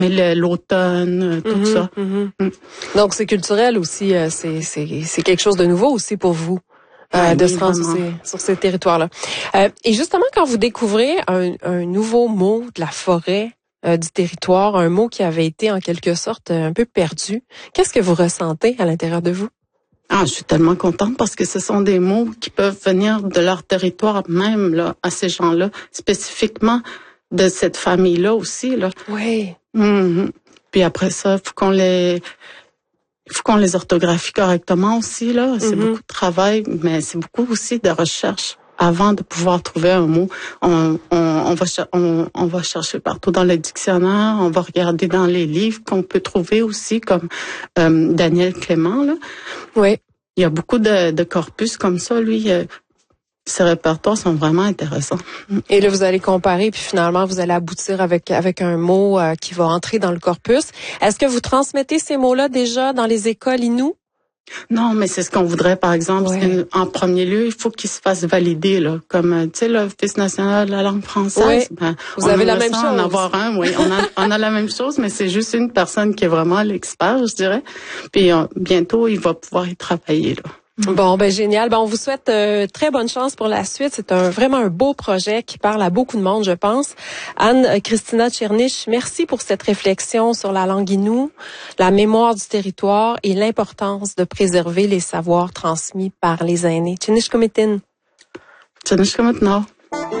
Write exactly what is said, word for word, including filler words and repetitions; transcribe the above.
mais le, l'automne, tout mm-hmm, ça. Mm-hmm. Mm. Donc, c'est culturel aussi. Euh, c'est, c'est, c'est quelque chose de nouveau aussi pour vous. Euh, ah, de oui, se rendre sur vraiment. ces, sur ces territoires-là. Euh, et justement, quand vous découvrez un, un nouveau mot de la forêt, euh, du territoire, un mot qui avait été en quelque sorte un peu perdu, qu'est-ce que vous ressentez à l'intérieur de vous? Ah, je suis tellement contente parce que ce sont des mots qui peuvent venir de leur territoire même, là, à ces gens-là, spécifiquement de cette famille-là aussi, là. Oui. Mm-hmm. Puis après ça, faut qu'on les... Il faut qu'on les orthographie correctement aussi, là. C'est Mm-hmm. beaucoup de travail, mais c'est beaucoup aussi de recherche avant de pouvoir trouver un mot. On, on, on, va, on, on va chercher partout dans le dictionnaire, on va regarder dans les livres qu'on peut trouver aussi, comme euh, Daniel Clément, là. Oui. Il y a beaucoup de, de corpus comme ça, lui. Euh, ces répertoires sont vraiment intéressants. Et là, vous allez comparer, puis finalement, vous allez aboutir avec avec un mot euh, qui va entrer dans le corpus. Est-ce que vous transmettez ces mots-là déjà dans les écoles Innu? Non, mais c'est ce qu'on voudrait, par exemple. Ouais. En premier lieu, il faut qu'il se fasse valider, là, comme, tu sais, l'Office national de la langue française. Oui. Ben, vous avez la même chose. En avoir un, oui. On a, on a la même chose, mais c'est juste une personne qui est vraiment l'expert, je dirais. Puis on, bientôt, il va pouvoir y travailler, là. Bon, ben génial. Ben on vous souhaite euh, très bonne chance pour la suite. C'est un vraiment un beau projet qui parle à beaucoup de monde, je pense. Anne-Christina Tchernich, merci pour cette réflexion sur la langue Innu, la mémoire du territoire et l'importance de préserver les savoirs transmis par les aînés. Tchernich Komitin. Tchernich Komitin.